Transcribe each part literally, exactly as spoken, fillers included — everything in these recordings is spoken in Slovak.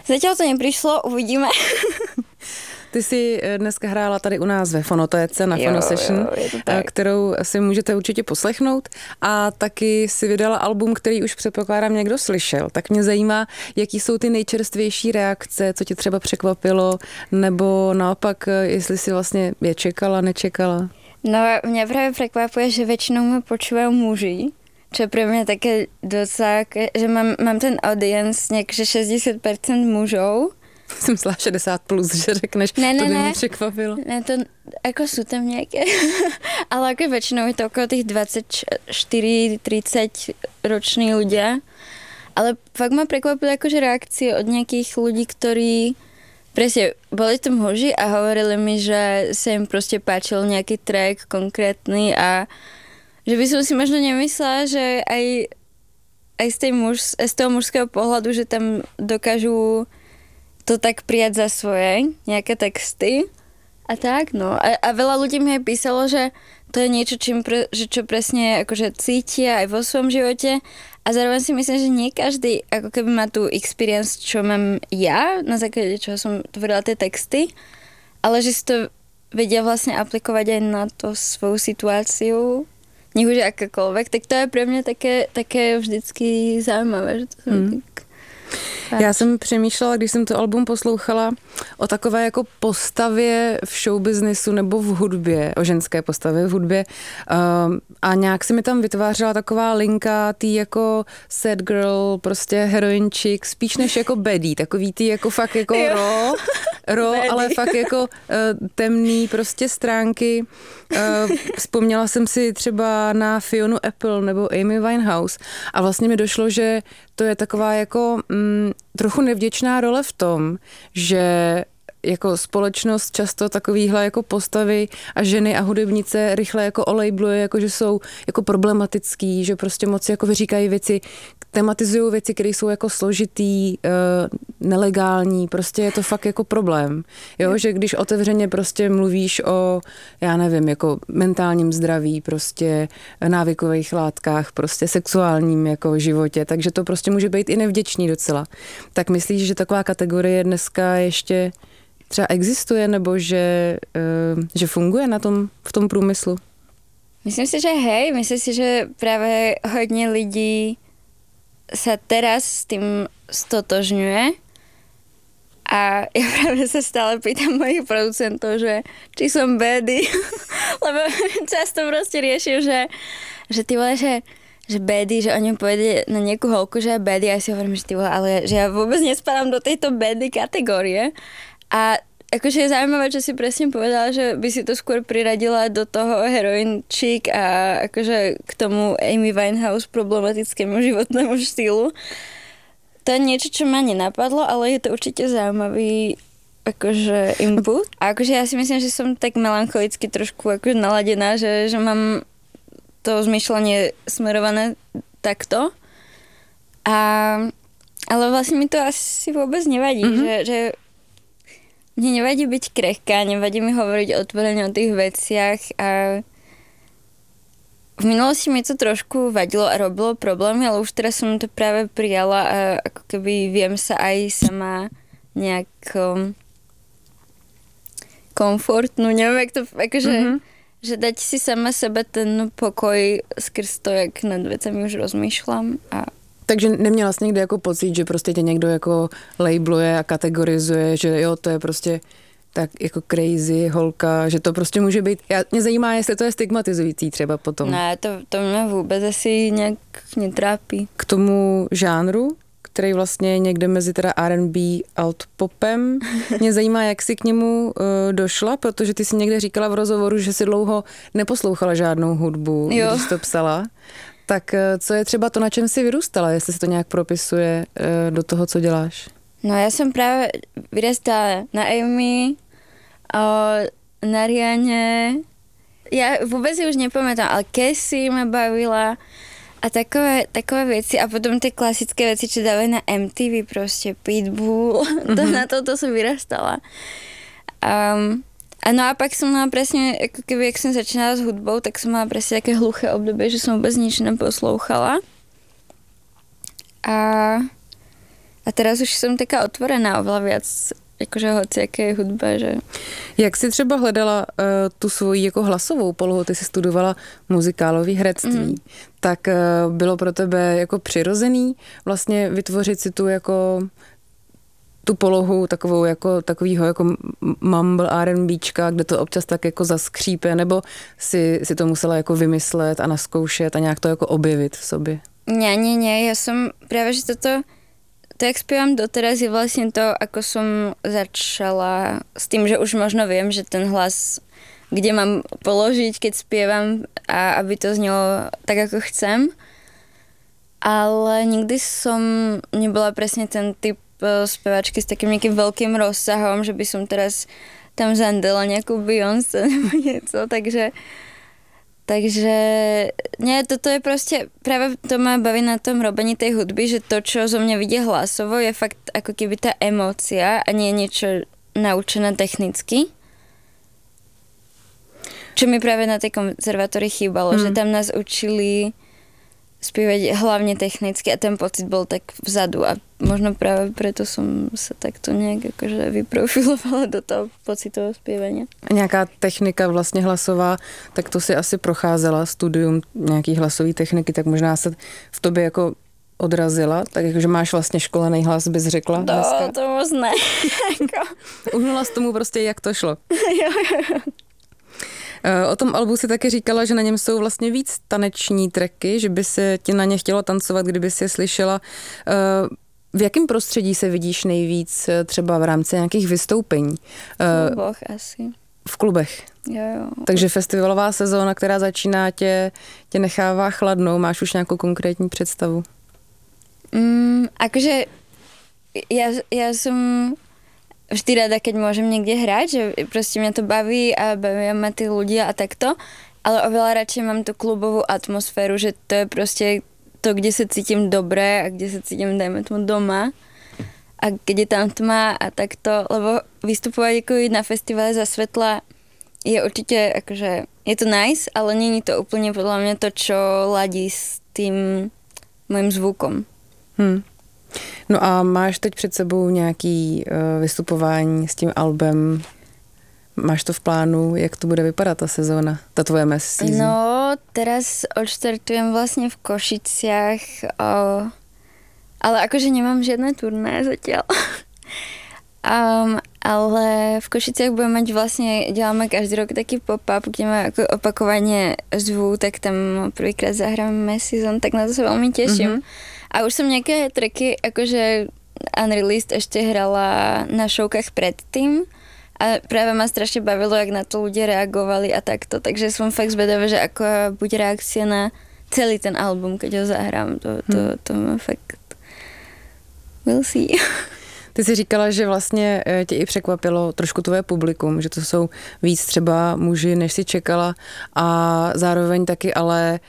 Zatiaľ to neprišlo, uvidíme. Ty jsi dneska hrála tady u nás ve Fonotéce na Fono Session, kterou si můžete určitě poslechnout, a taky si vydala album, který už předpokládám někdo slyšel. Tak mě zajímá, jaký jsou ty nejčerstvější reakce, co tě třeba překvapilo, nebo naopak, jestli si vlastně je čekala, nečekala. No, mňa práve prekvapuje, že väčšinou ma počúvajú muži, čo je pre mňa také docela, že mám, mám ten audience nejak, že šedesát percent mužov. Jsem myslela šedesát plus, že řekneš, ne, ne, to by ne, mě překvapilo. Ne, to ako sú tam nejaké, ale ako väčšinou je to okolo tých dvadsaťštyri tridsať roční ľudia. Ale fakt ma prekvapilo akože reakcie od nejakých ľudí, ktorí presne boli to muži a hovorili mi, že sa im proste páčil nejaký track konkrétny a že by som si možno nemyslela, že aj, aj z, tej muž, z toho mužského pohľadu, že tam dokážu to tak prijať za svoje, nejaké texty a tak, no. A, a veľa ľudí mi aj písalo, že to je niečo, čím pre, že čo presne akože cítia aj vo svojom živote a zároveň si myslím, že nie každý ako keby má tú experience, čo mám ja, na základe čoho som tvorila tie texty, ale že si to vedia vlastne aplikovať aj na to svoju situáciu, nech už je akákoľvek, tak to je pre mňa také, také vždycky zaujímavé, že to som hmm. tak... Já jsem přemýšlela, když jsem to album poslouchala, o takové jako postavě v showbiznesu nebo v hudbě, o ženské postavě v hudbě, um, a nějak se mi tam vytvářela taková linka tý jako sad girl, prostě heroin chick, spíš než jako baddie, takový tý jako fakt jako raw, raw, ale fakt jako uh, temný prostě stránky. Uh, vzpomněla jsem si třeba na Fionu Apple nebo Amy Winehouse a vlastně mi došlo, že to je taková jako mm, trochu nevděčná role v tom, že jako společnost často takovýhle jako postavy a ženy a hudebnice rychle jako olejbluje, jako že jsou jako problematický, že prostě moc jako vyříkají věci, tematizují věci, které jsou jako složitý, nelegální, prostě je to fakt jako problém. Jo, že když otevřeně prostě mluvíš o, já nevím, jako mentálním zdraví, prostě návykových látkách, prostě sexuálním jako životě, takže to prostě může být i nevděčný docela. Tak myslíš, že taková kategorie dneska ještě třeba existuje, nebo že, že funguje na tom, v tom průmyslu? Myslím si, že hej, myslím si, že práve hodně lidí sa teraz s tým stotožňuje a ja práve sa stále pýtam mojich producentov, že či som baddie, lebo často proste riešim, že, že ty vole, že že baddie, že oni povedia na nejakú holku, že je baddie a ja si hovorím, že ty vole, ale že ja vôbec nespadám do tejto baddie kategórie. A akože je zaujímavé, čo si presne povedala, že by si to skôr priradila do toho heroin chick a akože k tomu Amy Winehouse problematickému životnému štýlu. To je niečo, čo ma nenapadlo, ale je to určite zaujímavý akože input. A akože ja si myslím, že som tak melancholicky trošku akože naladená, že, že mám to zmýšľanie smerované takto. A, ale vlastne mi to asi vôbec nevadí, mm-hmm. že, že mne nevadí byť krehká, nevadí mi hovoriť otvorene o tých veciach a v minulosti mi to trošku vadilo a robilo problémy, ale už teraz som to práve prijala a ako keby viem sa aj sama nejak um, komfortnú, neviem, jak to, akože, mm-hmm. že dať si sama sebe ten pokoj skrz to, jak nad vecami už rozmýšľam a takže neměla jsi někdy jako pocit, že prostě tě někdo jako labeluje a kategorizuje, že jo, to je prostě tak jako crazy holka, že to prostě může být, já, mě zajímá, jestli to je stigmatizující třeba potom. Ne, to, to mě vůbec asi nějak netrápí. K tomu žánru, který vlastně je někde mezi teda R and B alt popem, mě zajímá, jak jsi k němu uh, došla, protože ty jsi někde říkala v rozhovoru, že jsi dlouho neposlouchala žádnou hudbu, jo. Když jsi to psala. Tak co je třeba to, na čem jsi vyrůstala, jestli se to nějak propisuje do toho, co děláš? No já jsem právě vyrastala na Amy, na Riane. Já vůbec si už nepamätám, ale Cassie ma bavila a takové, takové věci a potom ty klasické věci, čo dávají na M T V, prostě Pitbull, mm-hmm. to, na to, to jsem vyrastala. Um, A no a pak som mala presne, ako keby, jak som začínala s hudbou, tak som mala presne také hluché obdobie, že som vôbec nič neposlouchala. A, a A teraz už som taká otvorená oveľa viac jakože hociaké hudba, že... Jak jsi třeba hledala uh, tu svoji jako hlasovou polohu? Ty jsi studovala muzikálové herectví. Mm. Tak uh, bylo pro tebe jako přirozený vlastně vytvořit si tu jako tu polohu takovou jako takovýho jako mumble R and Bčka, kde to občas tak jako zaskřípe, nebo si, si to musela jako vymyslet a naskoušet a nějak to jako objevit v sobě? Nie, nie, nie. Ja som práve, že toto to, jak spievam doteraz, je vlastne to, ako som začala s tým, že už možno viem, že ten hlas, kde mám položiť, keď spievam a aby to znelo tak, ako chcem. Ale nikdy som nebola presne ten typ spevačky s takým nejakým veľkým rozsahom, že by som teraz tam zandela nejakú Beyoncé nebo niečo, takže Takže nie, toto je proste, práve to ma baví na tom robení tej hudby, že to, čo zo mňa vidie hlasovo, je fakt ako keby tá emócia a nie niečo naučené technicky. Čo mi práve na tej konzervatórii chýbalo, mm. že tam nás učili spievať hlavne technicky a ten pocit bol tak vzadu a možno práve preto som sa takto nejak akože vyprofilovala do toho pocitového spievania. Nějaká technika vlastně hlasová, tak to si asi procházela studium nějaký hlasový techniky, tak možná se v tobě jako odrazila, tak jakože máš vlastně školený hlas, bys řekla no, dneska. To moc ne. Uhnula z tomu prostě, jak to šlo. jo, jo. O tom albu si taky říkala, že na něm jsou vlastně víc taneční tracky, že by se ti na ně chtělo tancovat, kdyby si je slyšela. V jakém prostředí se vidíš nejvíc třeba v rámci nějakých vystoupení? V klubech asi. V klubech? Jo, jo. Takže festivalová sezóna, která začíná, tě, tě nechává chladnou. Máš už nějakou konkrétní představu? Mm, akože ja, ja som... vždy rada, keď môžem niekde hrať, že proste mňa to baví a bavia ma tí ľudia a takto, ale oveľa radšej mám tú klubovú atmosféru, že to je proste to, kde sa cítim dobre a kde sa cítim, dajme tomu, doma a keď je tam tma a takto, lebo vystupovať ako na festivale za svetla je určite akože, je to nice, ale nie je to úplne podľa mňa to, čo ladí s tým mojim zvukom. Hmm. No a máš teď před sebou nějaký uh, vystupování s tím albem? Máš to v plánu, jak to bude vypadat ta sezóna, ta tvoje mess season? No, teraz odštartujem vlastne v Košiciach, o, ale akože nemám žiadne turné zatiaľ. um, ale v Košiciach budem mať vlastne, děláme každý rok taký pop-up, kde ma ako opakovane zvú, tak tam prvýkrát zahrám mess season, tak na to sa veľmi teším. Mm-hmm. A už som nejaké tracky akože unreleased ešte hrala na showkách predtým a práve ma strašne bavilo, jak na to ľudia reagovali a takto, takže som fakt zvedavá, že ako bude reakcia na celý ten album, keď ho zahrám, to, to, to, to ma fakt we'll see. Ty jsi říkala, že vlastně tě i překvapilo trošku tvoje publikum, že to jsou víc třeba muži, než si čekala a zároveň taky ale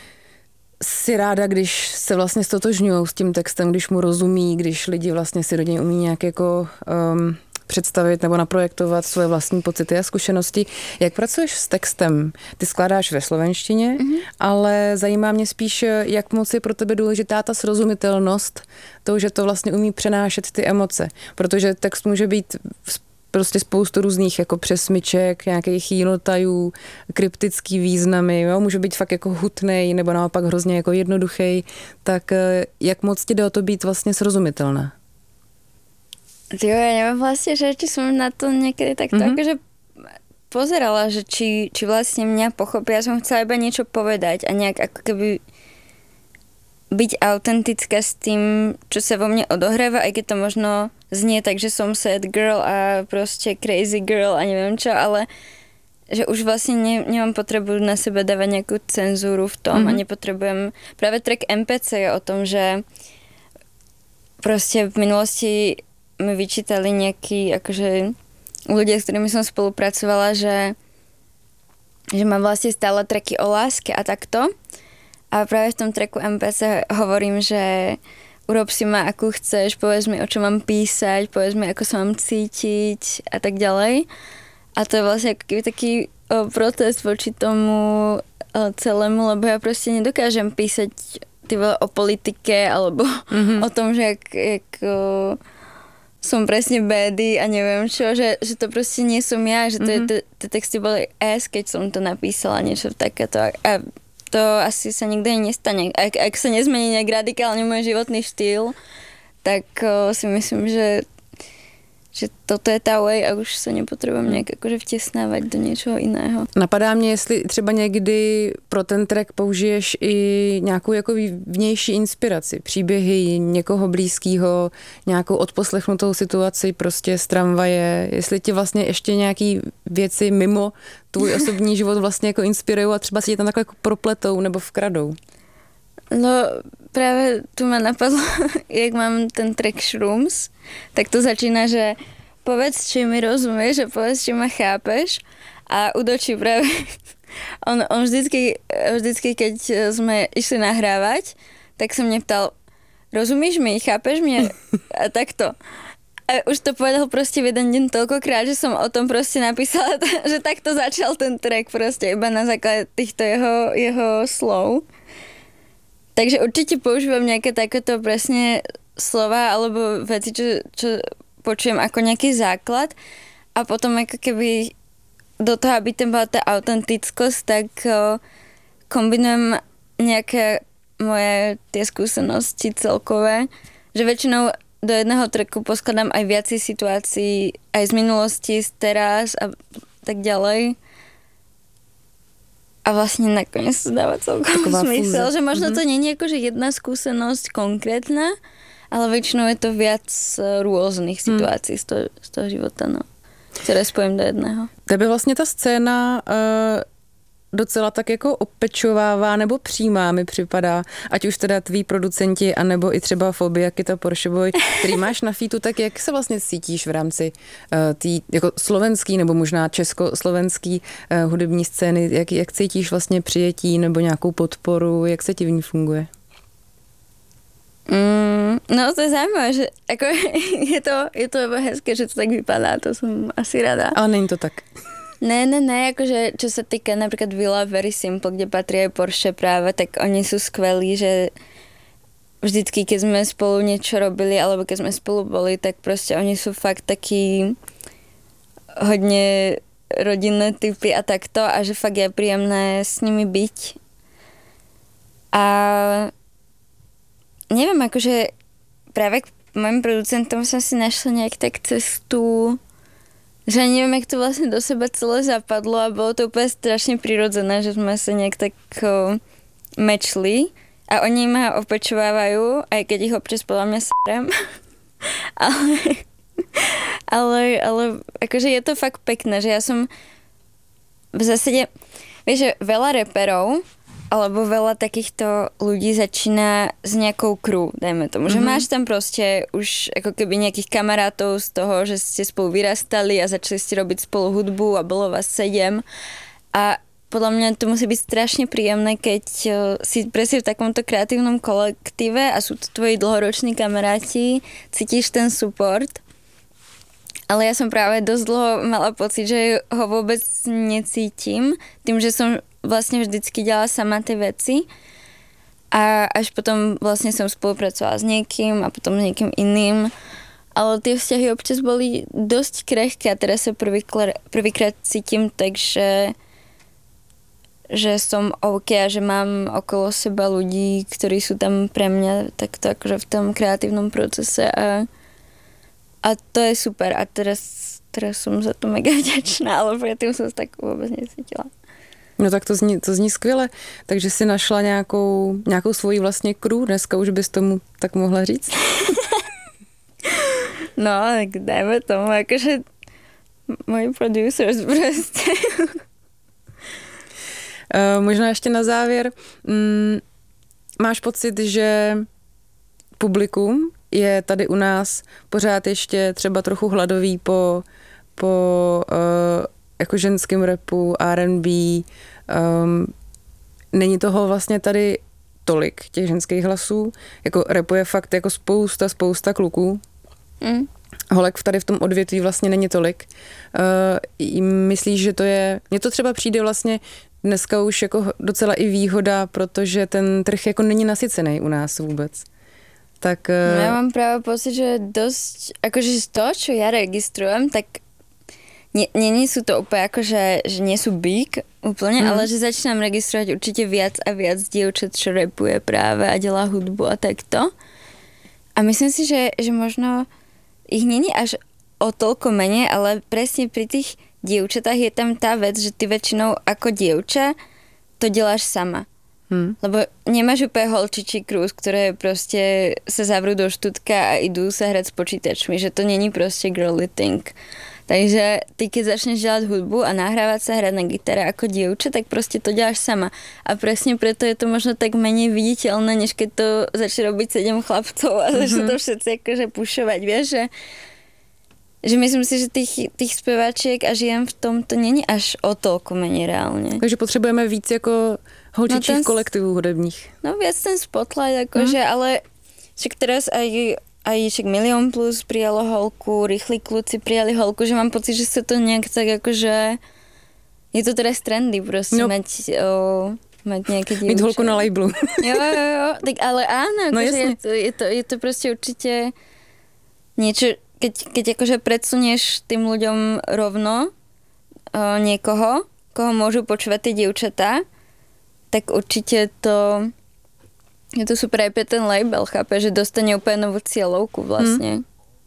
si ráda, když se vlastně stotožňujou s tím textem, když mu rozumí, když lidi vlastně si do něj umí nějak jako um, představit nebo naprojektovat svoje vlastní pocity a zkušenosti. Jak pracuješ s textem? Ty skládáš ve slovenštině, mm-hmm. ale zajímá mě spíš, jak moc je pro tebe důležitá ta srozumitelnost, to, že to vlastně umí přenášet ty emoce, protože text může být prostě spoustu různých jako přesmyček, nějakých jínotajů, kryptický významy, jo? Může být fakt jako hutnej nebo naopak hrozně jako jednoduchý, tak jak moc ti jde o to být vlastně srozumitelná? Jo, ja neviem vlastne, že či som na to niekedy takto mm-hmm. akože pozerala, že či, či vlastne mňa pochopia. Ja som chcela iba niečo povedať a nejak ako keby byť autentická s tým, čo sa vo mne odohráva, aj keď to možno znie tak, že som sad girl a proste crazy girl a neviem čo, ale že už vlastne ne, nemám potrebu na seba dávať nejakú cenzúru v tom mm-hmm. a nepotrebujem. Práve track em pé cé je o tom, že proste v minulosti mi vyčítali nejakí akože ľudia, s ktorými som spolupracovala, že, že mám vlastne stále tracky o láske a takto. A práve v tom tracku em pé cé hovorím, že urob si ma, akú chceš, povedz mi, o čo mám písať, povedz mi, ako sa mám cítiť a tak ďalej. A to je vlastne ako keby taký o, protest voči tomu o, celému, lebo ja proste nedokážem písať ty vole o politike, alebo mm-hmm. o tom, že jak, jak o, som presne bady a neviem čo, že, že to proste nie som ja, že to mm-hmm. je, tie texty boli S, keď som to napísala, niečo takéto. A to asi sa nikdy nestane. Ak, ak sa nezmení nejak radikálne môj životný štýl, tak o, si myslím, že že toto je tá way a už sa nepotrebujem nejak akože vtesnávať do něčeho jiného. Napadá mě, jestli třeba někdy pro ten track použiješ i nějakou jako vnější inspiraci, příběhy někoho blízkého, nějakou odposlechnutou situaci prostě z tramvaje, jestli ti vlastně ještě nějaký věci mimo tvůj osobní život vlastně jako inspirují a třeba si tě tam takhle jako propletou nebo vkradou. No práve tu ma napadlo, jak mám ten track Shrooms, tak to začína, že povedz, či mi rozumieš, že povedz, či ma chápeš a Udoči práve, on, on vždycky, vždycky, keď sme išli nahrávať, tak som mne ptal, rozumíš mi, chápeš mi a takto. A už to povedal proste v jeden deň toľkokrát, že som o tom proste napísala, že takto začal ten track proste iba na základe týchto jeho, jeho slov. Takže určite používam nejaké takéto presne slova alebo veci, čo, čo počujem ako nejaký základ a potom ako keby do toho, aby tam bola tá autentickosť, tak o, kombinujem nejaké moje tie skúsenosti celkové, že väčšinou do jedného tracku poskladám aj viacej situácií aj z minulosti, z teraz a tak ďalej. A vlastne nakoniec to dáva celkom smysel, že možno mm-hmm. to nie je akože jedna skúsenosť konkrétna, ale väčšinou je to viac rôznych situácií mm. z, toho, z toho života, no, ktoré spojím do jedného. Tebe vlastně ta scéna uh, docela tak jako opečovává nebo přijímá, mi připadá, ať už teda tví producenti, anebo i třeba Fobia, Kita Porsche Boy, který máš na featu, tak jak se vlastně cítíš v rámci uh, tý jako slovenský nebo možná československý uh, hudební scény, jak, jak cítíš vlastně přijetí nebo nějakou podporu, jak se ti v ní funguje? Mm, no to je zaujímavé, že ako, je to, je to hezké, že to tak vypadá, to som asi rada. Ale není to tak. Ne, ne, ne, akože čo sa týka napríklad Villa Very Simple, kde patrí aj Porsche práve, tak oni sú skvelí, že vždycky, keď sme spolu niečo robili, alebo keď sme spolu boli, tak proste oni sú fakt takí hodne rodinné typy a takto a že fakt je príjemné s nimi byť. A neviem, akože práve k mojim producentom som si našla nejak tak cestu, že neviem, jak to vlastne do seba celé zapadlo a bolo to úplne strašne prirodzené, že sme sa nejak tak o, mečli a oni ma opečovávajú, aj keď ich občas podľa mňa srem. ale, ale, ale akože je to fakt pekné, že ja som v zásade, vieš, že veľa reperov alebo veľa takýchto ľudí začína s nejakou crew, dajme tomu. Mm-hmm. Že máš tam proste už ako keby nejakých kamarátov z toho, že ste spolu vyrastali a začali ste robiť spolu hudbu a bolo vás sedem. A podľa mňa to musí byť strašne príjemné, keď si presne v takomto kreatívnom kolektíve a sú to tvoji dlhoroční kamaráti, cítiš ten support. Ale ja som práve dosť dlho mala pocit, že ho vôbec necítim, tým, že som vlastne vždycky dělala sama ty veci a až potom vlastne som spolupracovala s niekým a potom s niekým iným. Ale tie vzťahy občas boli dosť krehké a teraz sa prvýkrát, prvýkrát cítim tak, že, že som OK a že mám okolo seba ľudí, ktorí sú tam pre mňa takto akože v tom kreatívnom procese a, a to je super a teraz, teraz som za to mega vďačná, ale predtým som sa tak vôbec necítila. No tak to zní, to zní skvěle, takže si našla nějakou, nějakou svoji vlastně crew, dneska už bys tomu tak mohla říct? No, tak dajme tomu, jakože moji producers prostě. uh, možná ještě na závěr, mm, máš pocit, že publikum je tady u nás pořád ještě třeba trochu hladový po, po uh, jako ženském rapu, R and B, um, není toho vlastně tady tolik těch ženských hlasů, jako rapuje fakt jako spousta, spousta kluků. Mm. Holek tady v tom odvětví vlastně není tolik. Uh, myslíš, že to je, mně to třeba přijde vlastně, dneska už jako docela i výhoda, protože ten trh jako není nasycený u nás vůbec. Tak... No, ja mám práve pocit, že dosť, akože z toho, čo ja registrujem, tak nie, nie sú to úplne akože, že nie sú big úplne, mm. ale že začínam registrovať určite viac a viac dievčat, čo rapuje práve a delá hudbu a takto. A myslím si, že, že možno ich není až o toľko menej, ale presne pri tých dievčatách je tam tá vec, že ty väčšinou ako dievča to deláš sama. Hmm. Lebo nemáš úplne holčičí krúz, ktoré proste sa zavrú do štúdka a idú sa hrať s počítačmi, že to není proste girly thing. Takže ty keď začneš delať hudbu a nahrávať sa, hrať na gitare ako dievča, tak proste to deláš sama. A presne preto je to možno tak menej viditeľné, než keď to začne robiť sedem chlapcov a mm-hmm. začne to všetci akože pušovať, vieš, že že myslím si, že tých, tých zpěvačiek a žien v tom to není až o toľko menej reálne. Takže potřebujeme víc jako holčičích no kolektivů hudebních. No viac ten spotlight, akože, mm. ale však teraz aj, aj však Milión plus prijalo holku, Rýchli kluci prijali holku, že mám pocit, že sa to nejak tak akože je to teraz trendy proste no. mať, o, mať nejaké dievča. Mít holku na labelu. Jo, jo, jo, tak ale áno, no akože je, to, je, to, je to proste určite niečo. Keď, keď akože predsunieš tým ľuďom rovno uh, niekoho, koho môžu počúvať tie dievčatá, tak určite to je to super aj pre ten label, chápe, že dostane úplne novú cieľovku vlastne. Hmm.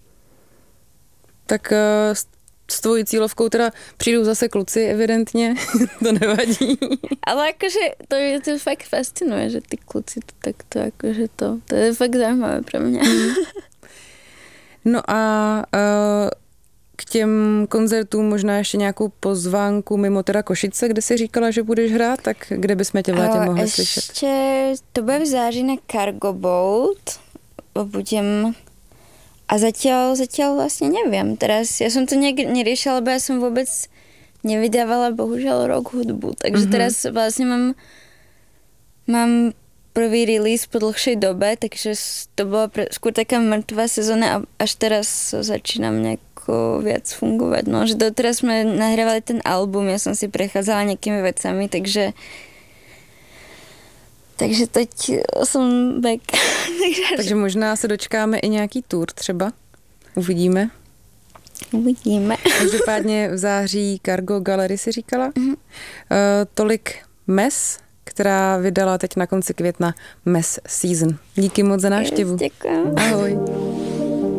Tak uh, s tvojí cílovkou teda přijdou zase kluci, evidentně, to nevadí. Ale akože to je to fakt fascinuje, že ty kluci to takto, akože to, to je fakt zaujímavé pre mňa. Hmm. No a uh, k těm koncertům možná ještě nějakou pozvánku mimo teda Košice, kde jsi říkala, že budeš hrát, tak kde bychom tě v létě mohli ešte, slyšet? Ještě to bude v září na Cargo Boat. Budem... A zatiaľ, zatiaľ vlastne neviem. Teraz, ja som to nejak neriešila, lebo ja som vôbec nevydávala bohužiaľ rock hudbu. Takže mm-hmm. teraz vlastne mám mám prvý release po dlhšej dobe, takže to bola pre, skôr taká mŕtvá sezóna a až teraz začínam nejako viac fungovať. No, že doteraz sme nahrávali ten album, ja som si prechádzala nejakými vecami, takže takže teď som back. Takže možná se dočkáme i nějaký tour třeba? Uvidíme. Uvidíme. Každopádně v září Cargo Gallery si říkala. Mm-hmm. Uh, tolik Mes, která vydala teď na konci května Mes Season. Díky moc za návštěvu. Děkuji. Ahoj.